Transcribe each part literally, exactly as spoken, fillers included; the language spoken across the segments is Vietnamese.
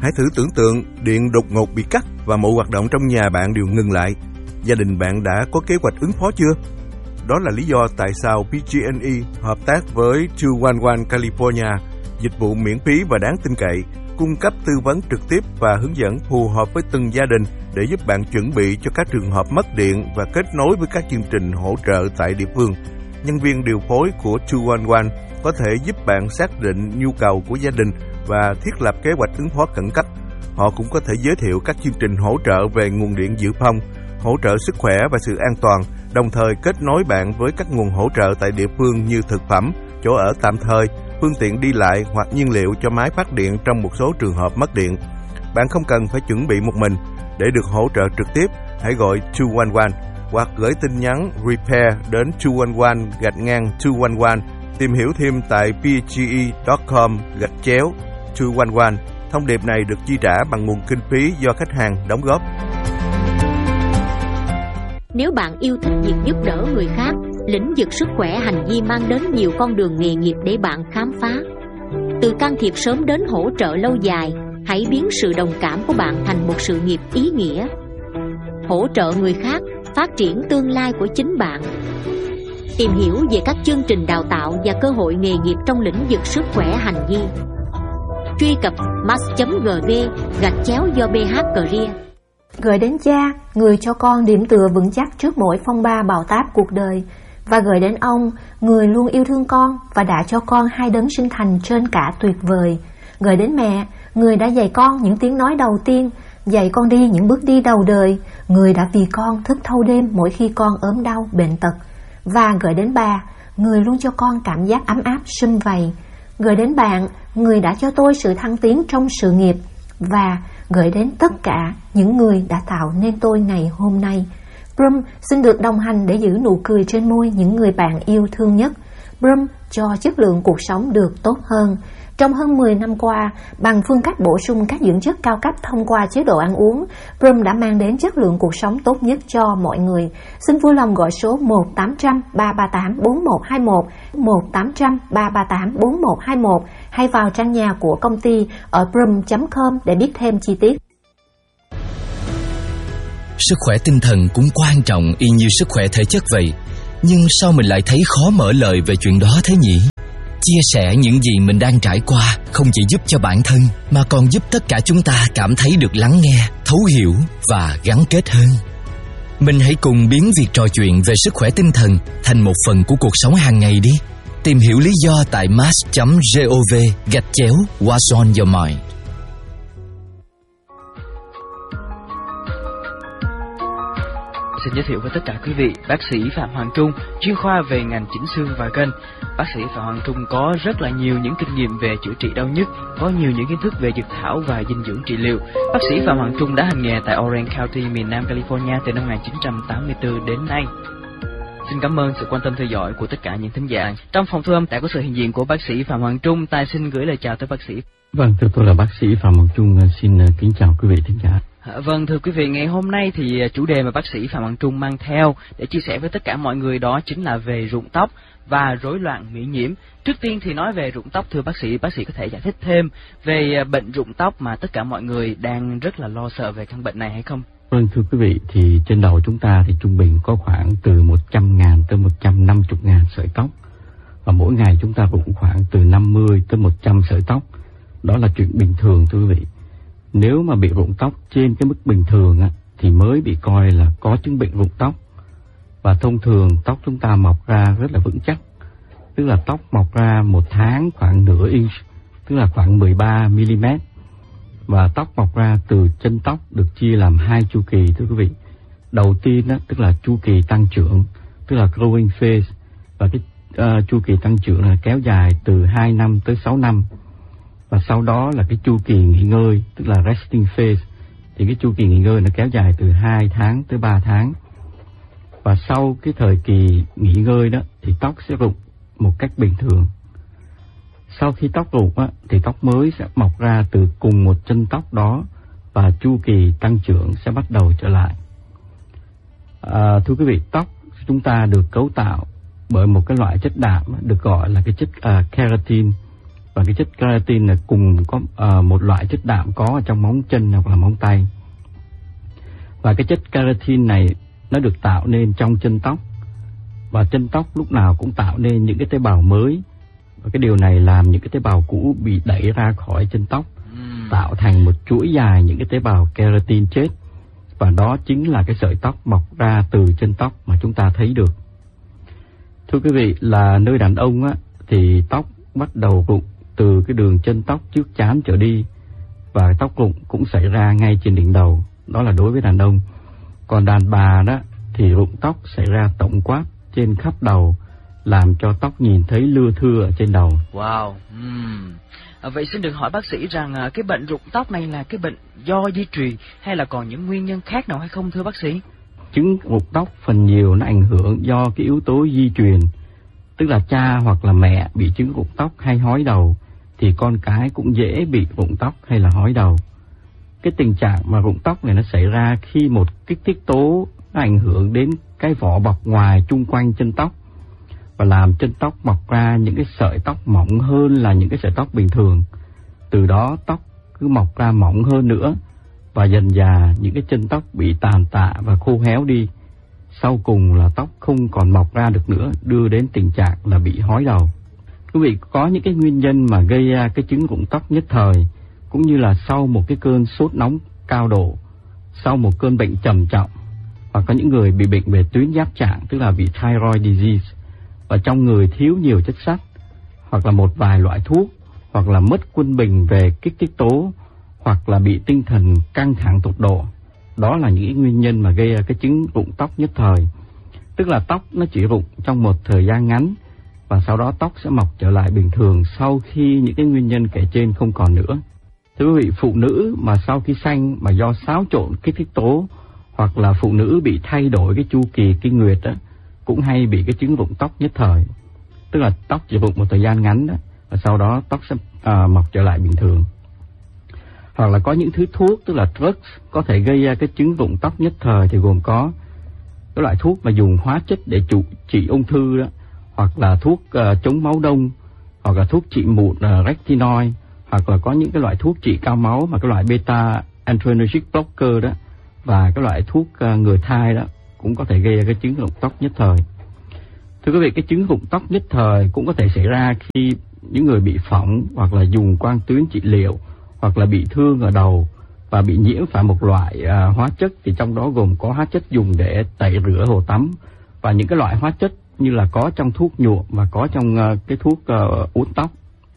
Hãy thử tưởng tượng điện đột ngột bị cắt và mọi hoạt động trong nhà bạn đều ngừng lại. Gia đình bạn đã có kế hoạch ứng phó chưa? Đó là lý do tại sao pê giê and e hợp tác với hai một một California, dịch vụ miễn phí và đáng tin cậy, cung cấp tư vấn trực tiếp và hướng dẫn phù hợp với từng gia đình để giúp bạn chuẩn bị cho các trường hợp mất điện và kết nối với các chương trình hỗ trợ tại địa phương. Nhân viên điều phối của hai một một có thể giúp bạn xác định nhu cầu của gia đình và thiết lập kế hoạch ứng phó khẩn cấp. Họ cũng có thể giới thiệu các chương trình hỗ trợ về nguồn điện dự phòng, hỗ trợ sức khỏe và sự an toàn, đồng thời kết nối bạn với các nguồn hỗ trợ tại địa phương như thực phẩm, chỗ ở tạm thời, phương tiện đi lại hoặc nhiên liệu cho máy phát điện trong một số trường hợp mất điện. Bạn không cần phải chuẩn bị một mình. Để được hỗ trợ trực tiếp, hãy gọi hai một một hoặc gửi tin nhắn repair đến hai một một gạch ngang hai một một. Tìm hiểu thêm tại p g e chấm com gạch chéo hai một một. Thông điệp này được chi trả bằng nguồn kinh phí do khách hàng đóng góp. Nếu bạn yêu thích việc giúp đỡ người khác, lĩnh vực sức khỏe hành vi mang đến nhiều con đường nghề nghiệp để bạn khám phá. Từ can thiệp sớm đến hỗ trợ lâu dài, hãy biến sự đồng cảm của bạn thành một sự nghiệp ý nghĩa. Hỗ trợ người khác, phát triển tương lai của chính bạn. Tìm hiểu về các chương trình đào tạo và cơ hội nghề nghiệp trong lĩnh vực sức khỏe hành vi. Truy cập mass chấm gv gạch chéo do bê hát Career. Gửi đến cha, người cho con điểm tựa vững chắc trước mỗi phong ba bão táp cuộc đời, và gửi đến ông, người luôn yêu thương con và đã cho con hai đấng sinh thành trên cả tuyệt vời. Gửi đến mẹ, người đã dạy con những tiếng nói đầu tiên, dạy con đi những bước đi đầu đời, người đã vì con thức thâu đêm mỗi khi con ốm đau bệnh tật. Và gửi đến bà, người luôn cho con cảm giác ấm áp sum vầy. Gửi đến bạn, người đã cho tôi sự thăng tiến trong sự nghiệp. Và gửi đến tất cả những người đã tạo nên tôi ngày hôm nay. Brum xin được đồng hành để giữ nụ cười trên môi những người bạn yêu thương nhất. Brum cho chất lượng cuộc sống được tốt hơn. Trong hơn mười năm qua, bằng phương cách bổ sung các dưỡng chất cao cấp thông qua chế độ ăn uống, Brum đã mang đến chất lượng cuộc sống tốt nhất cho mọi người. Xin vui lòng gọi số một tám trăm ba ba tám bốn một hai một, một tám trăm ba ba tám bốn một hai một hay vào trang nhà của công ty ở brum chấm com để biết thêm chi tiết. Sức khỏe tinh thần cũng quan trọng y như sức khỏe thể chất vậy. Nhưng sao mình lại thấy khó mở lời về chuyện đó thế nhỉ? Chia sẻ những gì mình đang trải qua không chỉ giúp cho bản thân mà còn giúp tất cả chúng ta cảm thấy được lắng nghe, thấu hiểu và gắn kết hơn. Mình hãy cùng biến việc trò chuyện về sức khỏe tinh thần thành một phần của cuộc sống hàng ngày đi. Tìm hiểu lý do tại mass chấm gov gạch chéo What's on your mind. Xin giới thiệu với tất cả quý vị, bác sĩ Phạm Hoàng Trung, chuyên khoa về ngành chỉnh xương và gân. Bác sĩ Phạm Hoàng Trung có rất là nhiều những kinh nghiệm về chữa trị đau nhức, có nhiều những kiến thức về dược thảo và dinh dưỡng trị liệu. Bác sĩ Phạm Hoàng Trung đã hành nghề tại Orange County, miền Nam California từ năm một nghìn chín trăm tám mươi tư đến nay. Xin cảm ơn sự quan tâm theo dõi của tất cả những thính giả. Trong phòng thu âm đã có sự hiện diện của bác sĩ Phạm Hoàng Trung. Tài xin gửi lời chào tới bác sĩ. Vâng, thưa tôi là bác sĩ Phạm Hoàng Trung, xin kính chào quý vị thính giả. Vâng, thưa quý vị, ngày hôm nay thì chủ đề mà bác sĩ Phạm Hoàng Trung mang theo để chia sẻ với tất cả mọi người đó chính là về rụng tóc và rối loạn mỹ nhiễm. Trước tiên thì nói về rụng tóc, thưa bác sĩ, bác sĩ có thể giải thích thêm về bệnh rụng tóc mà tất cả mọi người đang rất là lo sợ về căn bệnh này hay không? Vâng, thưa quý vị, thì trên đầu chúng ta thì trung bình có khoảng từ một trăm ngàn tới một trăm năm mươi ngàn sợi tóc. Và mỗi ngày chúng ta rụng khoảng từ năm mươi tới một trăm sợi tóc. Đó là chuyện bình thường, thưa quý vị. Nếu mà bị rụng tóc trên cái mức bình thường á, thì mới bị coi là có chứng bệnh rụng tóc. Và thông thường tóc chúng ta mọc ra rất là vững chắc. Tức là tóc mọc ra một tháng khoảng nửa inch, tức là khoảng mười ba mi-li-mét. Và tóc mọc ra từ chân tóc được chia làm hai chu kỳ, thưa quý vị. Đầu tiên á, tức là chu kỳ tăng trưởng, tức là growing phase. Và cái uh, chu kỳ tăng trưởng là kéo dài từ hai năm tới sáu năm. Và sau đó là cái chu kỳ nghỉ ngơi, tức là resting phase. Thì cái chu kỳ nghỉ ngơi nó kéo dài từ hai tháng tới ba tháng. Và sau cái thời kỳ nghỉ ngơi đó thì tóc sẽ rụng một cách bình thường. Sau khi tóc rụng á, thì tóc mới sẽ mọc ra từ cùng một chân tóc đó và chu kỳ tăng trưởng sẽ bắt đầu trở lại. À, thưa quý vị, tóc chúng ta được cấu tạo bởi một cái loại chất đạm được gọi là cái chất uh, keratin. Và cái chất keratin là cùng có uh, một loại chất đạm có ở trong móng chân hoặc là móng tay. Và cái chất keratin này nó được tạo nên trong chân tóc. Và chân tóc lúc nào cũng tạo nên những cái tế bào mới. Và cái điều này làm những cái tế bào cũ bị đẩy ra khỏi chân tóc, tạo thành một chuỗi dài những cái tế bào keratin chết. Và đó chính là cái sợi tóc mọc ra từ chân tóc mà chúng ta thấy được. Thưa quý vị, là nơi đàn ông á, thì tóc bắt đầu rụng từ cái đường chân tóc trước trán trở đi. Và tóc rụng cũng xảy ra ngay trên đỉnh đầu. Đó là đối với đàn ông. Còn đàn bà đó thì rụng tóc xảy ra tổng quát trên khắp đầu, làm cho tóc nhìn thấy lưa thưa ở trên đầu. Wow. uhm. à, Vậy xin được hỏi bác sĩ rằng à, cái bệnh rụng tóc này là cái bệnh do di truyền hay là còn những nguyên nhân khác nào hay không thưa bác sĩ? Chứng rụng tóc phần nhiều nó ảnh hưởng do cái yếu tố di truyền. Tức là cha hoặc là mẹ bị chứng rụng tóc hay hói đầu thì con cái cũng dễ bị rụng tóc hay là hói đầu. Cái tình trạng mà rụng tóc này nó xảy ra khi một kích thích tố nó ảnh hưởng đến cái vỏ bọc ngoài chung quanh chân tóc và làm chân tóc mọc ra những cái sợi tóc mỏng hơn là những cái sợi tóc bình thường. Từ đó tóc cứ mọc ra mỏng hơn nữa và dần dà những cái chân tóc bị tàn tạ và khô héo đi. Sau cùng là tóc không còn mọc ra được nữa, đưa đến tình trạng là bị hói đầu. Quý vị, có những cái nguyên nhân mà gây ra cái chứng rụng tóc nhất thời, cũng như là sau một cái cơn sốt nóng cao độ, sau một cơn bệnh trầm trọng, hoặc có những người bị bệnh về tuyến giáp trạng, tức là bị thyroid disease, và trong người thiếu nhiều chất sắt, hoặc là một vài loại thuốc, hoặc là mất quân bình về kích thích tố, hoặc là bị tinh thần căng thẳng tột độ. Đó là những nguyên nhân mà gây ra cái chứng rụng tóc nhất thời. Tức là tóc nó chỉ rụng trong một thời gian ngắn, và sau đó tóc sẽ mọc trở lại bình thường sau khi những cái nguyên nhân kể trên không còn nữa. Thưa quý vị, phụ nữ mà sau khi sanh mà do xáo trộn kích thích tố, hoặc là phụ nữ bị thay đổi cái chu kỳ kinh nguyệt đó, cũng hay bị cái chứng rụng tóc nhất thời. Tức là tóc chỉ rụng một thời gian ngắn đó, và sau đó tóc sẽ à, mọc trở lại bình thường. Hoặc là có những thứ thuốc, tức là drugs, có thể gây ra cái chứng rụng tóc nhất thời thì gồm có cái loại thuốc mà dùng hóa chất để trụ, trị ung thư đó, hoặc là thuốc uh, chống máu đông, hoặc là thuốc trị mụn uh, retinoid, hoặc là có những cái loại thuốc trị cao máu mà cái loại beta adrenergic blocker đó, và cái loại thuốc uh, ngừa thai đó cũng có thể gây ra cái chứng rụng tóc nhất thời. Thưa quý vị, cái chứng rụng tóc nhất thời cũng có thể xảy ra khi những người bị phỏng hoặc là dùng quang tuyến trị liệu, hoặc là bị thương ở đầu và bị nhiễm phải một loại uh, hóa chất, thì trong đó gồm có hóa chất dùng để tẩy rửa hồ tắm, và những cái loại hóa chất như là có trong thuốc nhuộm và có trong uh, cái thuốc uh, uốn tóc.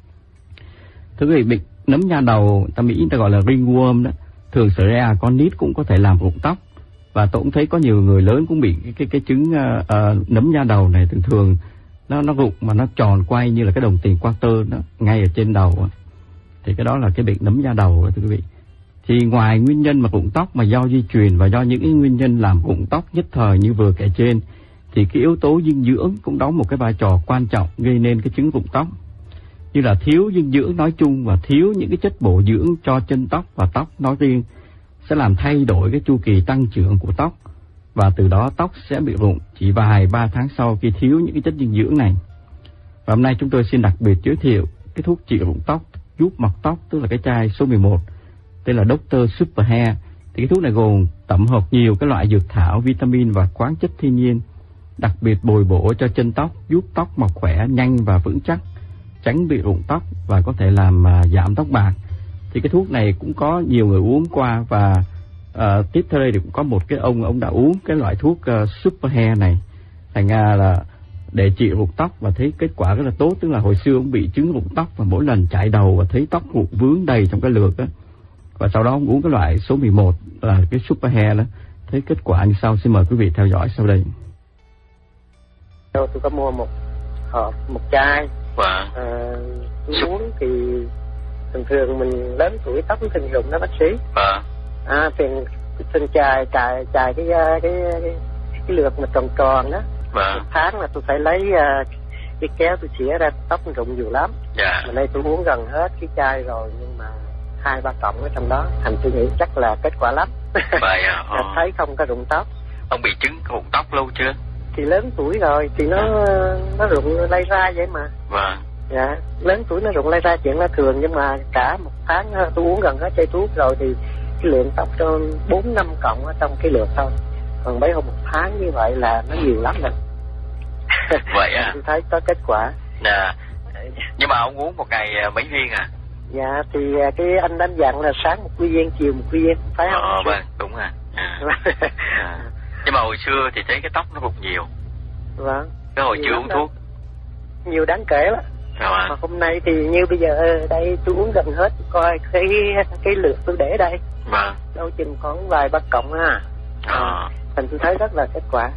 Thưa quý vị, bệnh nấm da đầu, ta Mỹ ta gọi là ringworm đó, thường xảy ra con nít cũng có thể làm rụng tóc, và tôi cũng thấy có nhiều người lớn cũng bị cái cái, cái chứng uh, uh, nấm da đầu này. Thường thường nó nó rụng mà nó tròn quay như là cái đồng tiền quarter đó, ngay ở trên đầu đó. Thì cái đó là cái bệnh nấm da đầu đó, thưa quý vị. Thì ngoài nguyên nhân mà rụng tóc mà do di truyền và do những cái nguyên nhân làm rụng tóc nhất thời như vừa kể trên, thì cái yếu tố dinh dưỡng cũng đóng một cái vai trò quan trọng gây nên cái chứng rụng tóc. Như là thiếu dinh dưỡng nói chung và thiếu những cái chất bổ dưỡng cho chân tóc và tóc nói riêng sẽ làm thay đổi cái chu kỳ tăng trưởng của tóc, và từ đó tóc sẽ bị rụng chỉ vài ba tháng sau khi thiếu những cái chất dinh dưỡng này. Và hôm nay chúng tôi xin đặc biệt giới thiệu cái thuốc trị rụng tóc giúp mọc tóc, tức là cái chai số mười một, tên là Doctor Super Hair. Thì cái thuốc này gồm tổng hợp nhiều cái loại dược thảo, vitamin và khoáng chất thiên nhiên, đặc biệt bồi bổ cho chân tóc, giúp tóc mọc khỏe, nhanh và vững chắc, tránh bị rụng tóc và có thể làm uh, giảm tóc bạc. Thì cái thuốc này cũng có nhiều người uống qua, và uh, tiếp theo đây thì cũng có một cái ông ông đã uống cái loại thuốc uh, Super Hair này, thành ra là để trị rụng tóc và thấy kết quả rất là tốt. Tức là hồi xưa ông bị chứng rụng tóc và mỗi lần chải đầu và thấy tóc rụng vướng đầy trong cái lược đó, và sau đó ông uống cái loại số mười một là cái Super Hair đó, thấy kết quả như sau. Xin mời quý vị theo dõi sau đây. Tôi có mua một hộp, một chai. Wow. À, tôi uống thì thường thường mình lớn tuổi tóc thường dùng đó bác sĩ. Wow. À, thì thường chài chài chài cái cái cái cái lược mà tròn tròn đó. Wow. Một tháng là tôi phải lấy uh, cái kéo tôi xỉa ra, tóc nó rụng nhiều lắm. Dạ. Mà nay tôi uống gần hết cái chai rồi, nhưng mà hai ba cọng ở trong đó, thành tôi nghĩ chắc là kết quả lắm. Vậy à? Thấy không có rụng tóc. Ông bị chứng rụng tóc lâu chưa? Thì lớn tuổi rồi thì nó nó rụng lây ra vậy mà. Vâng. Dạ, lớn tuổi nó rụng lây ra chuyện là thường, nhưng mà cả một tháng tôi uống gần hết chai thuốc rồi thì cái lượng tóc cho bốn năm cọng ở trong cái lượt thôi. Còn mấy hôm một tháng như vậy là nó nhiều lắm rồi. Vậy à? Tôi thấy có kết quả. Nè, nhưng mà ông uống một ngày mấy viên à? Dạ, thì cái anh đánh dặn là sáng một viên, chiều một viên, phải không? Ờ, vâng, đúng rồi. À. À. Nhưng mà hồi xưa thì thấy cái tóc nó rụng nhiều. Vâng. Cái hồi chưa uống đó. thuốc. Nhiều đáng kể lắm. À. Mà hôm nay thì như bây giờ đây tôi uống gần hết, coi cái cái lượt tôi để đây. Vâng. Đâu chừng còn vài ba cọng ha. À. Thành tôi thấy rất là kết quả.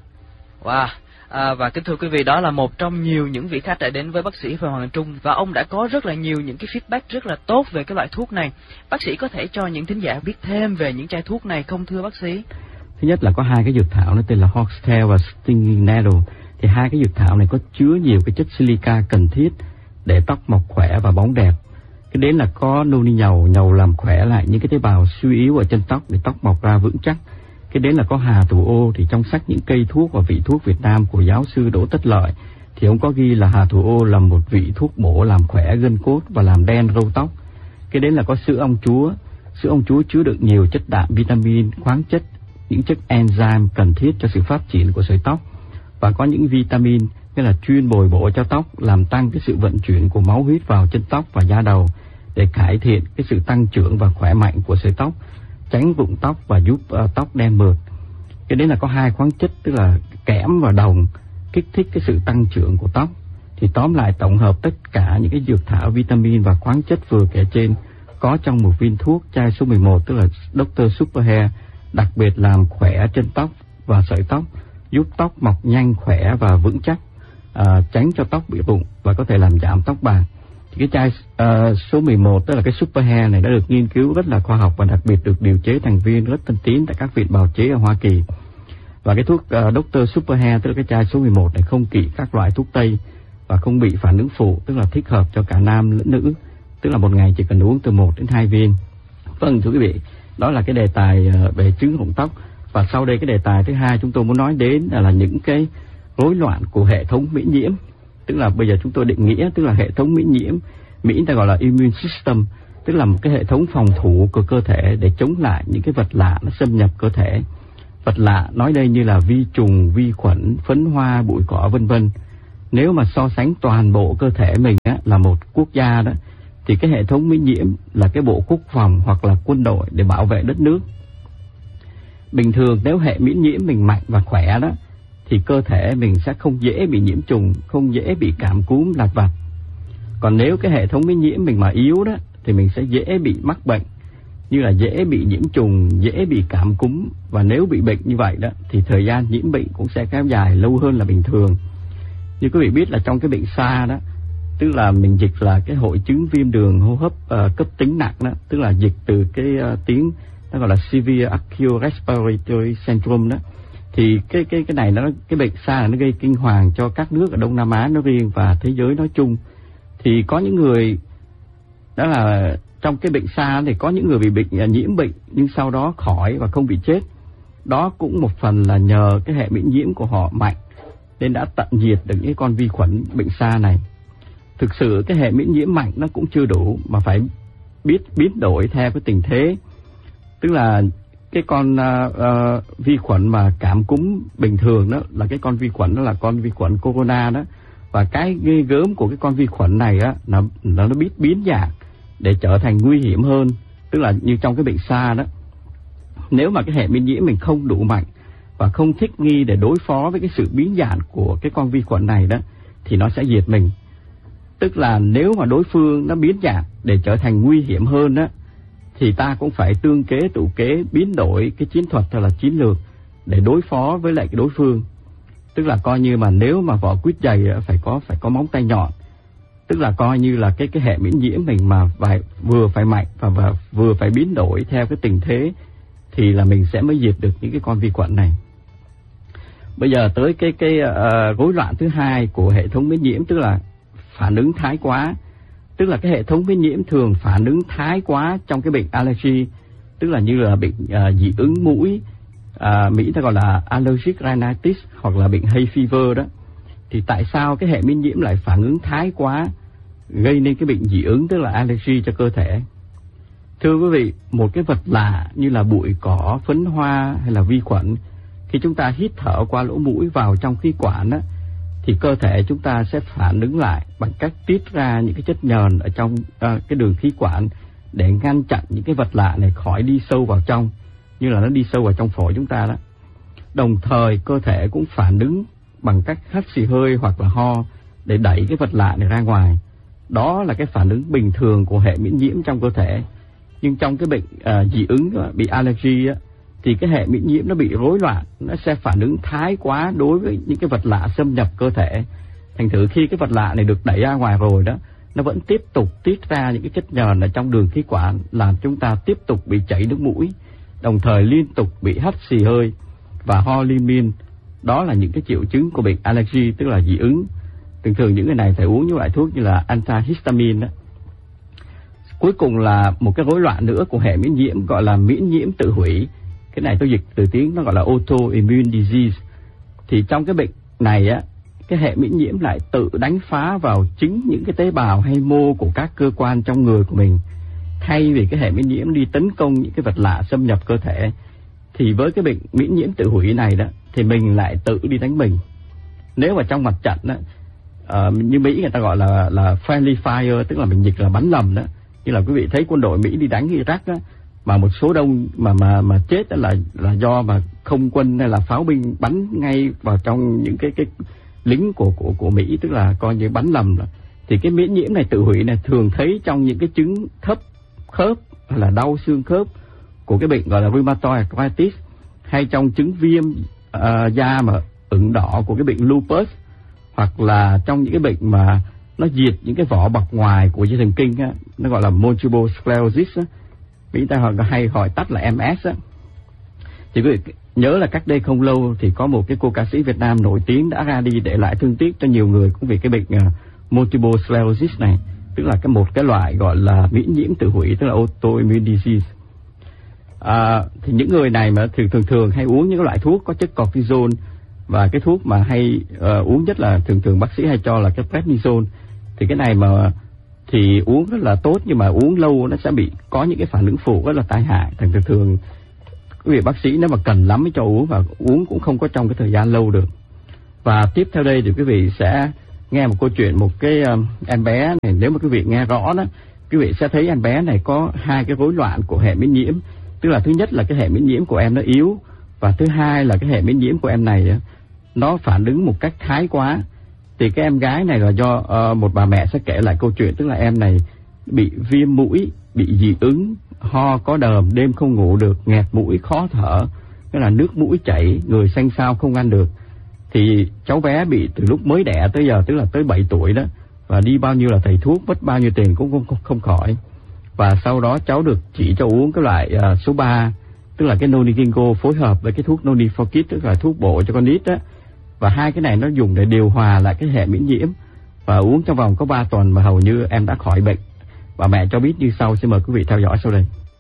Wow. À, và kính thưa quý vị, đó là một trong nhiều những vị khách đã đến với bác sĩ Phạm Hoàng Trung, và ông đã có rất là nhiều những cái feedback rất là tốt về cái loại thuốc này. Bác sĩ có thể cho những thính giả biết thêm về những chai thuốc này không thưa bác sĩ? Thứ nhất là có hai cái dược thảo nó tên là Hoxtail và Stinging Nettle. Thì hai cái dược thảo này có chứa nhiều cái chất silica cần thiết để tóc mọc khỏe và bóng đẹp. Cái đến là có noni nhầu, nhầu làm khỏe lại những cái tế bào suy yếu ở chân tóc để tóc mọc ra vững chắc. Cái đến là có hà thủ ô. Thì trong sách Những cây thuốc và vị thuốc Việt Nam của giáo sư Đỗ Tất Lợi thì ông có ghi là hà thủ ô là một vị thuốc bổ làm khỏe gân cốt và làm đen râu tóc. Cái đến là có sữa ong chúa. Sữa ong chúa chứa đựng nhiều chất đạm, vitamin, khoáng chất, những chất enzyme cần thiết cho sự phát triển của sợi tóc, và có những vitamin như là chuyên bồi bổ cho tóc, làm tăng cái sự vận chuyển của máu huyết vào chân tóc và da đầu để cải thiện cái sự tăng trưởng và khỏe mạnh của sợi tóc, tránh rụng tóc và giúp uh, tóc đen mượt. Cái đấy là có hai khoáng chất, tức là kẽm và đồng, kích thích cái sự tăng trưởng của tóc. Thì tóm lại, tổng hợp tất cả những cái dược thảo, vitamin và khoáng chất vừa kể trên có trong một viên thuốc chai số mười một, tức là doctor Super Hair, đặc biệt làm khỏe chân tóc và sợi tóc, giúp tóc mọc nhanh, khỏe và vững chắc, à, tránh cho tóc bị rụng và có thể làm giảm tóc bạc. Thì cái chai uh, số mười một, tức là cái Super Hair này, đã được nghiên cứu rất là khoa học và đặc biệt được điều chế thành viên rất tân tiến tại các viện bào chế ở Hoa Kỳ. Và cái thuốc uh, doctor Super Hair, tức là cái chai số mười một này, không kỵ các loại thuốc tây và không bị phản ứng phụ, tức là thích hợp cho cả nam lẫn nữ, tức là một ngày chỉ cần uống từ một đến hai viên. Vâng, thưa quý vị, đó là cái đề tài uh, về chứng rụng tóc. Và sau đây cái đề tài thứ hai chúng tôi muốn nói đến là, là những cái rối loạn của hệ thống miễn nhiễm. Tức là bây giờ chúng tôi định nghĩa, tức là hệ thống miễn nhiễm, Mỹ ta gọi là immune system, tức là một cái hệ thống phòng thủ của cơ thể để chống lại những cái vật lạ nó xâm nhập cơ thể. Vật lạ nói đây như là vi trùng, vi khuẩn, phấn hoa, bụi cỏ vân vân. Nếu mà so sánh toàn bộ cơ thể mình á, là một quốc gia đó, thì cái hệ thống miễn nhiễm là cái bộ quốc phòng hoặc là quân đội để bảo vệ đất nước. Bình thường nếu hệ miễn nhiễm mình mạnh và khỏe đó, thì cơ thể mình sẽ không dễ bị nhiễm trùng, không dễ bị cảm cúm lặt vặt. Còn nếu cái hệ thống miễn nhiễm mình mà yếu đó, thì mình sẽ dễ bị mắc bệnh, như là dễ bị nhiễm trùng, dễ bị cảm cúm. Và nếu bị bệnh như vậy đó, thì thời gian nhiễm bệnh cũng sẽ kéo dài lâu hơn là bình thường. Như quý vị biết là trong cái bệnh SARS đó, tức là mình dịch là cái hội chứng viêm đường hô hấp uh, cấp tính nặng đó, tức là dịch từ cái uh, tiếng nó gọi là Severe Acute Respiratory Syndrome đó. Thì cái cái cái này nó cái bệnh SARS nó gây kinh hoàng cho các nước ở Đông Nam Á nói riêng và thế giới nói chung. Thì có những người đó là trong cái bệnh SARS thì có những người bị bệnh nhiễm bệnh nhưng sau đó khỏi và không bị chết. Đó cũng một phần là nhờ cái hệ miễn nhiễm của họ mạnh nên đã tận diệt được những con vi khuẩn bệnh SARS này. Thực sự cái hệ miễn nhiễm mạnh nó cũng chưa đủ mà phải biết biến đổi theo cái tình thế. Tức là cái con uh, uh, vi khuẩn mà cảm cúm bình thường đó là cái con vi khuẩn đó là con vi khuẩn corona đó, và cái ghê gớm của cái con vi khuẩn này á là nó biết biến dạng để trở thành nguy hiểm hơn. Tức là như trong cái bệnh SARS đó, nếu mà cái hệ miễn nhiễm mình không đủ mạnh và không thích nghi để đối phó với cái sự biến dạng của cái con vi khuẩn này đó, thì nó sẽ diệt mình. Tức là nếu mà đối phương nó biến dạng để trở thành nguy hiểm hơn đó, thì ta cũng phải tương kế tụ kế biến đổi cái chiến thuật hay là chiến lược để đối phó với lại cái đối phương. Tức là coi như mà nếu mà vỏ quýt dày phải có phải có móng tay nhọn. Tức là coi như là cái cái hệ miễn nhiễm mình mà phải vừa phải mạnh và, và vừa phải biến đổi theo cái tình thế thì là mình sẽ mới diệt được những cái con vi khuẩn này. Bây giờ tới cái cái uh, rối loạn thứ hai của hệ thống miễn nhiễm, tức là phản ứng thái quá. Tức là cái hệ thống miễn nhiễm thường phản ứng thái quá trong cái bệnh allergy, tức là như là bệnh uh, dị ứng mũi, uh, Mỹ ta gọi là allergic rhinitis hoặc là bệnh hay fever đó. Thì tại sao cái hệ miễn nhiễm lại phản ứng thái quá gây nên cái bệnh dị ứng, tức là allergy cho cơ thể. Thưa quý vị, một cái vật lạ như là bụi cỏ, phấn hoa hay là vi khuẩn, khi chúng ta hít thở qua lỗ mũi vào trong khí quản á, thì cơ thể chúng ta sẽ phản ứng lại bằng cách tiết ra những cái chất nhờn ở trong uh, cái đường khí quản để ngăn chặn những cái vật lạ này khỏi đi sâu vào trong, như là nó đi sâu vào trong phổi chúng ta đó. Đồng thời cơ thể cũng phản ứng bằng cách hắt xì hơi hoặc là ho để đẩy cái vật lạ này ra ngoài. Đó là cái phản ứng bình thường của hệ miễn nhiễm trong cơ thể. Nhưng trong cái bệnh uh, dị ứng, uh, bị allergy á, thì cái hệ miễn nhiễm nó bị rối loạn, nó sẽ phản ứng thái quá đối với những cái vật lạ xâm nhập cơ thể. Thành thử khi cái vật lạ này được đẩy ra ngoài rồi đó, nó vẫn tiếp tục tiết ra những cái chất nhờn ở trong đường khí quản, làm chúng ta tiếp tục bị chảy nước mũi, đồng thời liên tục bị hắt xì hơi và ho liên miên. Đó là những cái triệu chứng của bệnh allergy, tức là dị ứng. Thường thường những người này phải uống những loại thuốc như là antihistamine đó. Cuối cùng là một cái rối loạn nữa của hệ miễn nhiễm gọi là miễn nhiễm tự hủy. Cái này tôi dịch từ tiếng nó gọi là autoimmune disease. Thì trong cái bệnh này á, cái hệ miễn nhiễm lại tự đánh phá vào chính những cái tế bào hay mô của các cơ quan trong người của mình, thay vì cái hệ miễn nhiễm đi tấn công những cái vật lạ xâm nhập cơ thể. Thì với cái bệnh miễn nhiễm tự hủy này đó, thì mình lại tự đi đánh mình. Nếu mà trong mặt trận đó, uh, như Mỹ người ta gọi là là friendly fire, tức là mình dịch là bắn lầm đó. Như là quý vị thấy quân đội Mỹ đi đánh Iraq đó, mà một số đông mà mà mà chết đó là là do mà không quân hay là pháo binh bắn ngay vào trong những cái cái lính của của của Mỹ, tức là coi như bắn lầm rồi. Thì cái miễn nhiễm này tự hủy này thường thấy trong những cái chứng thấp khớp hay là đau xương khớp của cái bệnh gọi là rheumatoid arthritis, hay trong chứng viêm uh, da mà ửng đỏ của cái bệnh lupus, hoặc là trong những cái bệnh mà nó diệt những cái vỏ bọc ngoài của dây thần kinh á, nó gọi là multiple sclerosis á, Mỹ ta hay gọi tắt là em ét á. Thì quý vị nhớ là cách đây không lâu thì có một cái cô ca sĩ Việt Nam nổi tiếng đã ra đi để lại thương tiếc cho nhiều người cũng vì cái bệnh uh, multiple sclerosis này, tức là cái một cái loại gọi là miễn nhiễm tự hủy, tức là autoimmune disease. À, thì những người này mà thường thường thường hay uống những cái loại thuốc có chất cortisol, và cái thuốc mà hay uh, uống nhất là thường thường bác sĩ hay cho là cái prednisone. Thì cái này mà thì uống rất là tốt, nhưng mà uống lâu nó sẽ bị có những cái phản ứng phụ rất là tai hại. Thành thường thường quý vị bác sĩ nếu mà cần lắm mới cho uống, và uống cũng không có trong cái thời gian lâu được. Và tiếp theo đây thì quý vị sẽ nghe một câu chuyện một cái um, em bé này. Nếu mà quý vị nghe rõ đó, quý vị sẽ thấy em bé này có hai cái rối loạn của hệ miễn nhiễm. Tức là thứ nhất là cái hệ miễn nhiễm của em nó yếu, và thứ hai là cái hệ miễn nhiễm của em này nó phản ứng một cách thái quá. Thì cái em gái này là do uh, một bà mẹ sẽ kể lại câu chuyện, tức là em này bị viêm mũi, bị dị ứng, ho có đờm, đêm không ngủ được, nghẹt mũi, khó thở, tức là nước mũi chảy, người xanh xao không ăn được. Thì cháu bé bị từ lúc mới đẻ tới giờ, tức là tới bảy tuổi đó, và đi bao nhiêu là thầy thuốc, mất bao nhiêu tiền cũng không, không khỏi. Và sau đó cháu được chỉ cho uống cái loại uh, số ba, tức là cái Nonigingo phối hợp với cái thuốc Noni for Kids, tức là thuốc bổ cho con nít đó. Và hai cái này nó dùng để điều hòa lại cái hệ miễn nhiễm, và uống trong vòng có ba tuần mà hầu như em đã khỏi bệnh. Và mẹ cho biết như sau, xin mời quý vị theo dõi sau đây.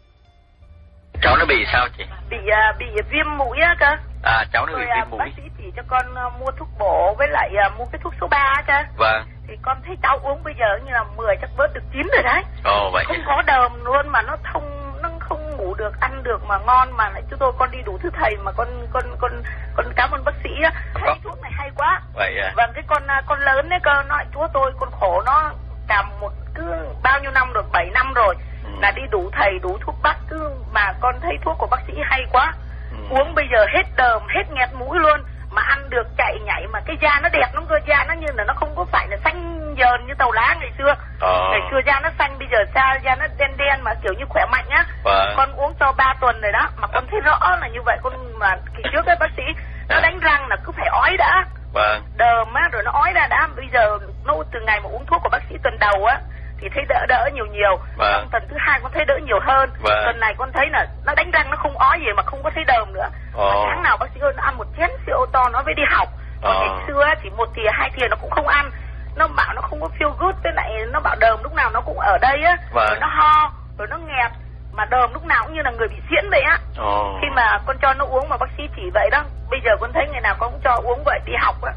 Cháu nó bị sao chị? Bị uh, bị viêm mũi á cơ. À, cháu nó rồi, bị viêm uh, mũi. Bác sĩ chỉ cho con uh, mua thuốc bổ với lại uh, mua cái thuốc số ba cơ. Vâng. Thì con thấy cháu uống bây giờ như là mười chắc bớt được chín rồi đấy. Ồ vậy. Không có đờm luôn, mà nó thông nó không ngủ được, ăn được mà ngon, mà lại chúng tôi con đi đủ thứ thầy mà con con con con cảm ơn bác sĩ á. Thấy thuốc này hay quá. Vậy à. Vâng, cái con con lớn đấy cơ, nói chúa tôi con khổ nó cả một cứ bao nhiêu năm rồi, bảy năm rồi. Ừ. Là đi đủ thầy đủ thuốc bắc, cứ mà con thấy thuốc của bác sĩ hay quá. Ừ. Uống bây giờ hết đờm, hết nghẹt mũi luôn, mà ăn được, chạy nhảy, mà cái da nó đẹp lắm cơ. Da nó như là nó không có phải là xanh dờn như tàu lá ngày xưa. Ờ. Ngày xưa da nó xanh, bây giờ da da nó đen đen mà kiểu như khỏe mạnh á. Vâng. Con uống cho ba tuần rồi đó, mà con thấy rõ là như vậy. Con mà kỳ trước cái bác sĩ nó đánh răng là cứ phải ói đã. Vâng. Đờm á rồi nó ói ra đã. Bây giờ nó từ ngày mà uống thuốc của bác sĩ tuần đầu á thì thấy đỡ đỡ nhiều nhiều. Vâng. Tuần thứ hai con thấy đỡ nhiều hơn. Vâng. Tuần này con thấy là nó đánh răng nó không ói gì mà không có thấy đờm nữa. Ờ. Tháng nào bác sĩ ơi nó ăn một chén sữa to nó mới đi học. Còn ờ. ngày xưa chỉ một thìa hai thìa nó cũng không ăn. Nó bảo nó không có feel good, với lại nó bảo đờm lúc nào nó cũng ở đây á. Vâng. Rồi nó ho, rồi nó nghẹt, mà đờm lúc nào cũng như là người bị diễn vậy á. Ờ. Khi mà con cho nó uống mà bác sĩ chỉ vậy đó, bây giờ con thấy ngày nào con cũng cho uống vậy đi học á.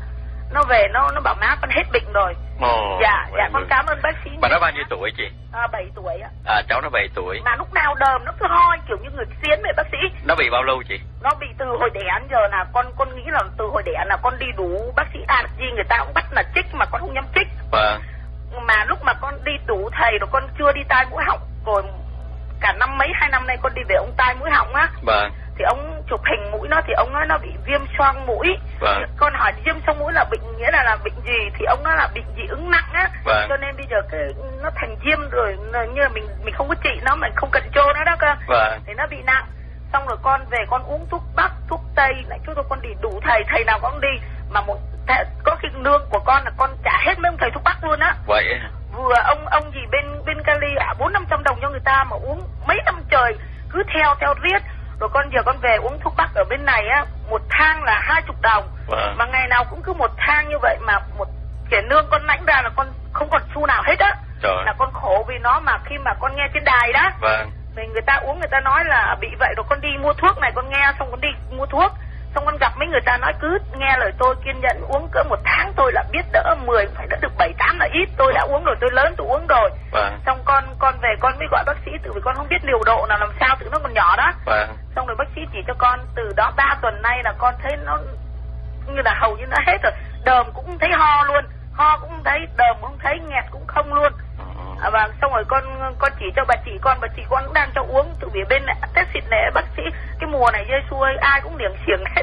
nó về nó nó bảo má con hết bệnh rồi. Ồ, dạ dạ con cảm ơn bác sĩ. Bà nó bao nhiêu tuổi chị? À, bảy tuổi ạ. À, cháu nó bảy tuổi. Mà lúc nào đờm nó cứ ho kiểu như người xiến vậy bác sĩ. Nó bị bao lâu chị? Nó bị từ hồi đẻ đến giờ là con con nghĩ là từ hồi đẻ là con đi đủ bác sĩ à gì người ta cũng bắt là chích mà con không dám chích. Vâng. Mà lúc mà con đi đủ thầy rồi con chưa đi tai mũi họng rồi cả năm mấy hai năm nay con đi về ông tai mũi họng á. Vâng. Thì ông chụp hình mũi nó thì ông nói nó bị viêm xoang mũi. Vâng. Con hỏi viêm xoang mũi là bệnh nghĩa là là bệnh gì thì ông nói là bệnh dị ứng nặng á. Vâng. Cho nên bây giờ cái nó thành viêm rồi như là mình mình không có trị nó, mình không cần trô nó đó cơ. Vâng. Thì nó bị nặng. Xong rồi con về con uống thuốc bắc, thuốc tây, lại chúng tôi con đi đủ thầy, thầy nào cũng đi mà một có khi lương của con là con trả hết mấy ông thầy thuốc bắc luôn á. Vậy vừa ông ông gì bên bên Cali à bốn năm trăm đồng cho người ta mà uống mấy năm trời cứ theo theo riết. Rồi con giờ con về uống thuốc bắc ở bên này á, một thang là hai chục đồng. Vâng. Mà ngày nào cũng cứ một thang như vậy mà một cái nương con lãnh ra là con không còn xu nào hết á. Trời. Là con khổ vì nó mà khi mà con nghe trên đài đó. Vâng. Thì người ta uống người ta nói là bị vậy rồi con đi mua thuốc này con nghe xong con đi mua thuốc. Xong con gặp mấy người ta nói cứ nghe lời tôi kiên nhẫn uống cỡ một tháng tôi là biết đỡ mười phải đỡ được bảy tám là ít tôi đã uống rồi tôi lớn tôi uống rồi. Vâng. Xong con con về con mới gọi bác sĩ tự vì con không biết liều độ nào làm sao tự nó còn nhỏ đó. Vâng. Xong rồi bác sĩ chỉ cho con từ đó ba tuần nay là con thấy nó như là hầu như nó hết rồi, đờm cũng thấy ho luôn, ho cũng thấy, đờm cũng thấy, nghẹt cũng không luôn. À, và xong rồi con con chỉ cho bà chị con bà chị con cũng đang cho uống từ phía bên này test xịt này bác sĩ cái mùa này dây xuôi ai cũng liệng xiềng hết.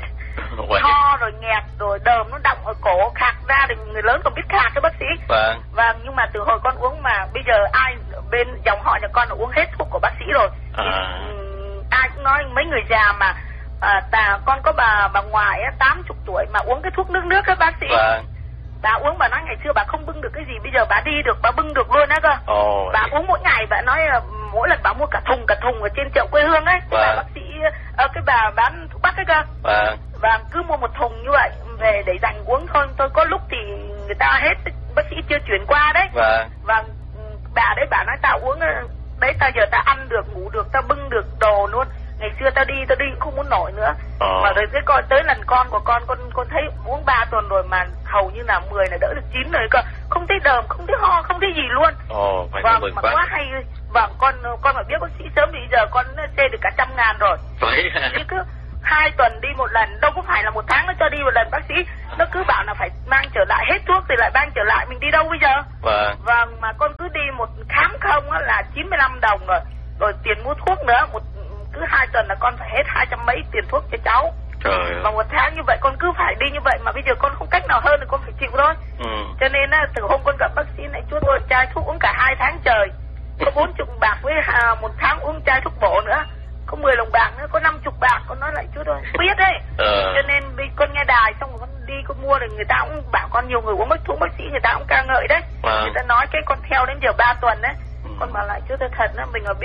Ho rồi nghẹt rồi đờm nó đọng ở cổ khạc ra thì người lớn còn biết khạc cái bác sĩ. Vâng. Và nhưng mà từ hồi con uống mà bây giờ ai bên dòng họ nhà con là uống hết thuốc của bác sĩ rồi. À. Thì, um, ai cũng nói mấy người già mà à, ta con có bà bà ngoại á tám chục tuổi mà uống cái thuốc nước nước các bác sĩ. Vâng. Bà uống bà nói ngày xưa bà không bưng được cái gì bây giờ bà đi được bà bưng được luôn á cơ. Ồ. Bà uống mỗi ngày bà nói mỗi lần bà mua cả thùng cả thùng ở trên chợ quê hương ấy. Cái bà bác sĩ à, cái bà bán thuốc bắc ấy cơ. Vâng. Và cứ mua một thùng như vậy về để dành uống thôi. Tôi có lúc thì người ta hết bác sĩ chưa chuyển qua đấy. Vâng. Và bà đấy bà nói tao uống đấy tao giờ tao ăn được ngủ được tao bưng được đồ luôn. Ngày xưa tao đi tao đi cũng không muốn nổi nữa. Ờ. Mà rồi cái con tới lần con của con con con thấy uống ba tuần rồi mà hầu như là mười là đỡ được chín rồi cơ, không thấy đờm không thấy ho không thấy gì luôn. Ồ, phải vâng, mừng mà quá. quá hay. Vâng, con con mà biết bác sĩ sớm thì giờ con xê được cả trăm ngàn rồi. Vậy chứ cứ hai tuần đi một lần, đâu có phải là một tháng nó cho đi một lần bác sĩ. Nó cứ bảo là phải mang trở lại hết thuốc thì lại mang trở lại, mình đi đâu bây giờ? Vâng. Vâng, mà con cứ đi một khám không á là chín mươi lăm đồng rồi. Rồi tiền mua thuốc nữa, một cứ hai tuần là con phải hết hai trăm mấy tiền thuốc cho cháu. Trời. Và một tháng như vậy con cứ phải đi như vậy mà bây giờ con không cách nào hơn thì con phải chịu thôi. Ừ. Cho nên á từ hôm con gặp bác sĩ này chú tôi chai thuốc uống cả hai tháng trời. Có bốn chục bạc với à, một tháng uống chai thuốc bổ nữa. Có mười lồng bạc nữa, có năm chục bạc, con nói lại chú tôi biết đấy. Ờ. Cho nên con nghe đài xong rồi con đi con mua rồi người ta cũng bảo con nhiều người uống mấy thuốc bác sĩ người ta cũng ca ngợi đấy. Ờ. Người ta nói cái con theo đến giờ ba tuần đấy. Ừ. Con bảo lại chú tôi thật đó mình ở biết